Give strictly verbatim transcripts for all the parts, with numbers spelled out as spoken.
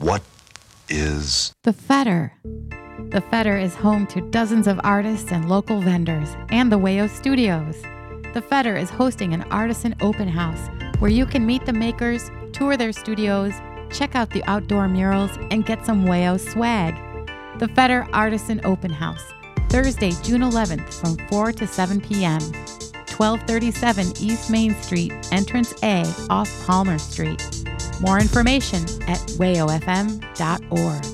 What is The Fetter? The Fetter is home to dozens of artists and local vendors and the Wayo Studios. The Fetter is hosting an artisan open house where you can meet the makers, tour their studios, check out the outdoor murals, and get some Wayo swag. The Fetter Artisan Open House, Thursday, June eleventh from four to seven p.m. twelve thirty-seven East Main Street, Entrance A off Palmer Street. More information at wayo f m dot org.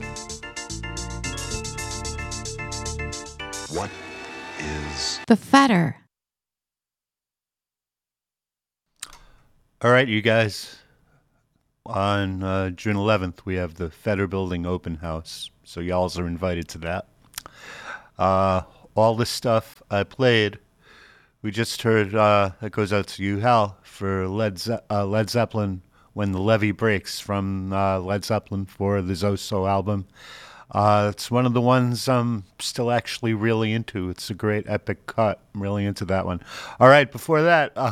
what is The Fetter. All right, you guys. On uh, June eleventh, we have the Fetter Building Open House, so y'alls are invited to that. Uh, all the stuff I played, we just heard, uh, that goes out to you, Hal, for Led, Ze- uh, Led Zeppelin, When the Levee Breaks, from uh, Led Zeppelin for the Zoso album. Uh, it's one of the ones I'm still actually really into. It's a great epic cut. I'm really into that one. All right, before that, uh,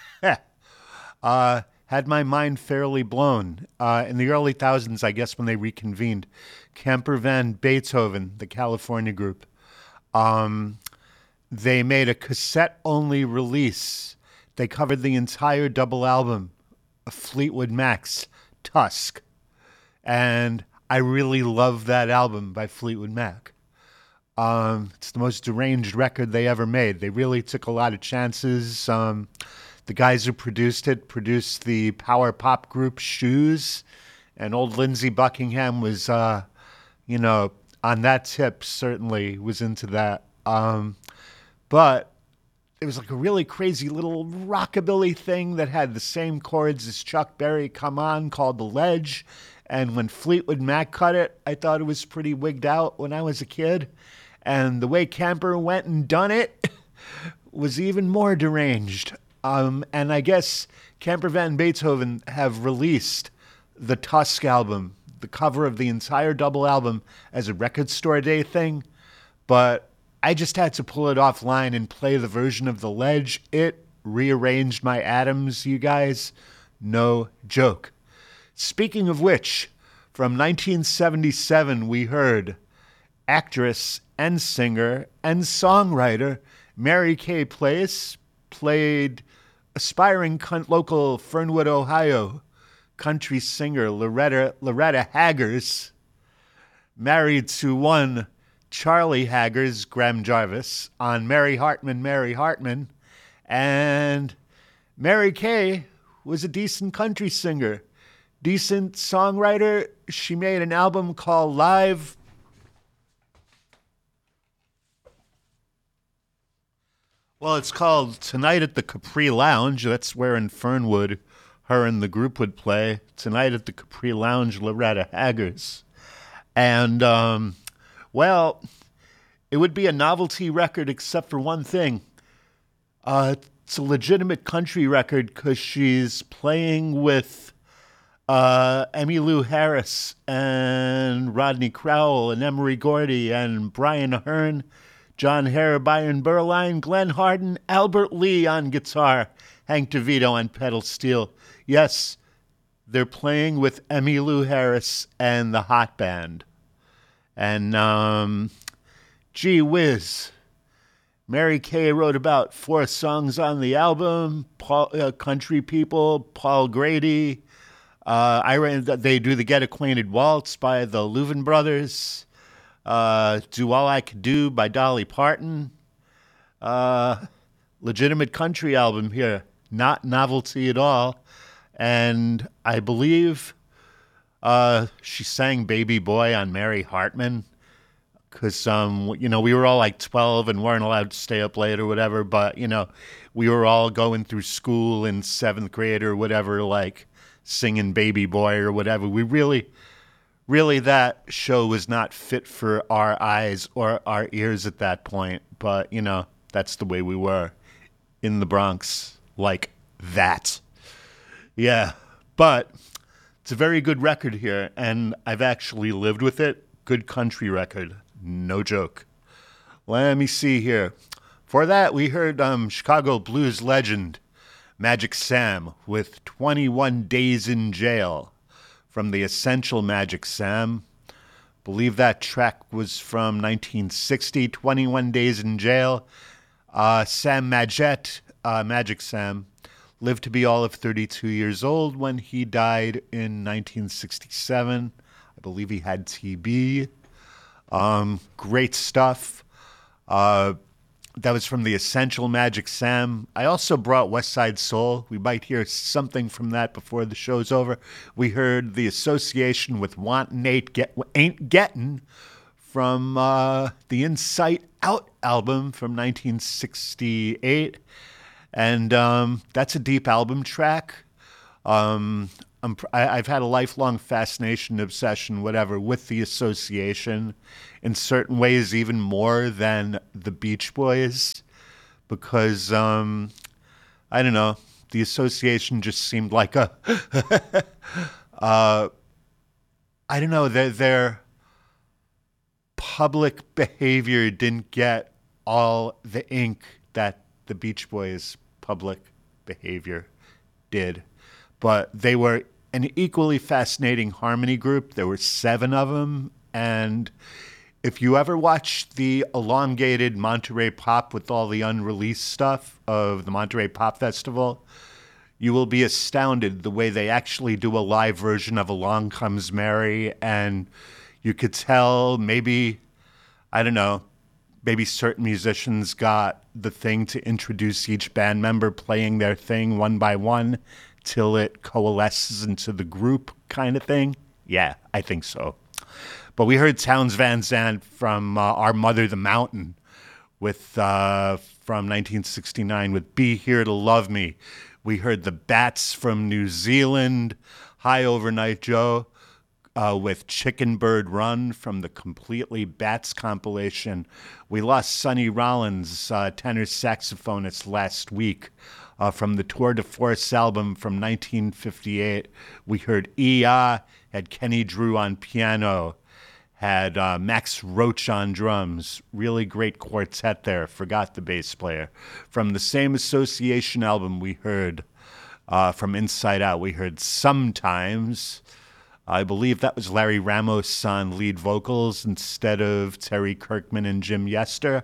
uh, had my mind fairly blown. Uh, in the early thousands, I guess, when they reconvened, Camper Van Beethoven, the California group, um, they made a cassette-only release. They covered the entire double album of Fleetwood Mac's Tusk. And I really love that album by Fleetwood Mac. Um, it's the most deranged record they ever made. They really took a lot of chances. Um, the guys who produced it produced the power pop group Shoes, and old Lindsey Buckingham was, uh, you know, on that tip, certainly was into that. Um, but it was like a really crazy little rockabilly thing that had the same chords as Chuck Berry Come On, called The Ledge. And when Fleetwood Mac cut it, I thought it was pretty wigged out when I was a kid. And the way Camper went and done it was even more deranged. Um, and I guess Camper Van Beethoven have released the Tusk album, the cover of the entire double album, as a record store day thing. But I just had to pull it offline and play the version of The Ledge. It rearranged my atoms, you guys. No joke. Speaking of which, from nineteen seventy-seven, we heard actress and singer and songwriter Mary Kay Place played aspiring con- local Fernwood, Ohio country singer Loretta, Loretta Haggers, married to one Charlie Haggers, Graham Jarvis, on Mary Hartman, Mary Hartman. And Mary Kay was a decent country singer. Decent songwriter. She made an album called Live. Well, it's called Tonight at the Capri Lounge. That's where in Fernwood her and the group would play. Tonight at the Capri Lounge, Loretta Haggers. And, um, well, it would be a novelty record except for one thing. Uh, it's a legitimate country record because she's playing with Uh, Emmylou Harris and Rodney Crowell and Emery Gordy and Brian Ahern, John Hare, Byron Berline, Glenn Hardin, Albert Lee on guitar, Hank DeVito on pedal steel. Yes, they're playing with Emmylou Harris and the Hot Band. And, um, gee whiz, Mary Kay wrote about four songs on the album, Paul, uh, Country People, Paul Grady. Uh, I ran, they do the Get Acquainted Waltz by the Louvin Brothers. Uh, do All I Could Do by Dolly Parton. Uh, legitimate country album here. Not novelty at all. And I believe uh, she sang Baby Boy on Mary Hartman. Because, um, you know, we were all like twelve and weren't allowed to stay up late or whatever. But, you know, we were all going through school in seventh grade or whatever, like, singing Baby Boy or whatever. We really, really, that show was not fit for our eyes or our ears at that point. But, you know, that's the way we were in the Bronx, like that. Yeah, but it's a very good record here, and I've actually lived with it. Good country record, no joke. Let me see here. For that, we heard um, Chicago blues legend Magic Sam with twenty-one Days in Jail from the Essential Magic Sam. Believe that track was from nineteen sixty, twenty-one Days in Jail. Uh, Sam Magette, uh, Magic Sam, lived to be all of thirty-two years old when he died in nineteen sixty-seven. I believe he had T B. Um, great stuff. Uh, that was from the Essential Magic Sam. I also brought West Side Soul. We might hear something from that before the show's over. We heard the association with Wantin' Ain't, Get, Ain't Gettin' from uh, the Insight Out album from nineteen sixty-eight. And um, that's a deep album track. Um, I'm, I, I've had a lifelong fascination, obsession, whatever, with the association, in certain ways even more than the Beach Boys, because, um, I don't know, the association just seemed like a, uh, I don't know, their, their public behavior didn't get all the ink that the Beach Boys' public behavior did. But they were an equally fascinating harmony group. There were seven of them. And if you ever watch the elongated Monterey Pop with all the unreleased stuff of the Monterey Pop Festival, you will be astounded the way they actually do a live version of Along Comes Mary. And you could tell maybe, I don't know, maybe certain musicians got the thing to introduce each band member playing their thing one by one till it coalesces into the group kind of thing. Yeah, I think so. But we heard Townes Van Zandt from uh, Our Mother the Mountain with uh, from nineteen sixty-nine with Be Here to Love Me. We heard the Bats from New Zealand, Hi Overnight Joe, Uh, with Chicken Bird Run from the Completely Bats compilation. We lost Sonny Rollins, uh, tenor saxophonist, last week. Uh, from the Tour de Force album from nineteen fifty-eight, we heard E A, had Kenny Drew on piano, had uh, Max Roach on drums. Really great quartet there. Forgot the bass player. From the same association album, we heard, uh, from Inside Out, we heard Sometimes. I believe that was Larry Ramos on lead vocals instead of Terry Kirkman and Jim Yester.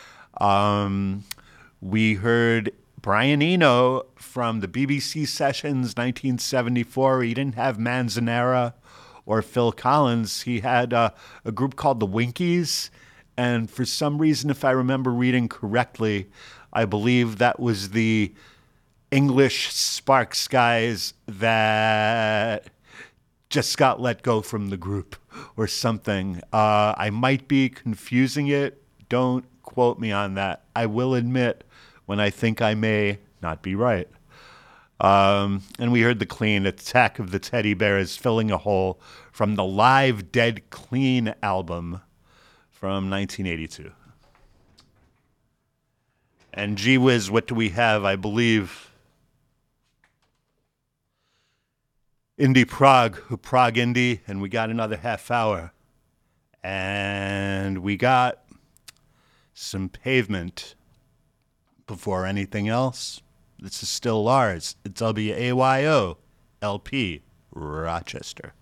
Um, we heard Brian Eno from the B B C Sessions nineteen seventy-four. He didn't have Manzanera or Phil Collins. He had uh, a group called the Winkies. And for some reason, if I remember reading correctly, I believe that was the English Sparks guys that just got let go from the group or something. Uh, I might be confusing it. Don't quote me on that. I will admit when I think I may not be right. Um, and we heard the Clean, Attack of the Teddy Bears, Filling a Hole from the Live Dead Clean album from nineteen eighty-two. And gee whiz, what do we have? I believe Indie Prague, Prague Indie, and we got another half hour. And we got some Pavement before anything else. This is still Lars at W A Y O L P Rochester.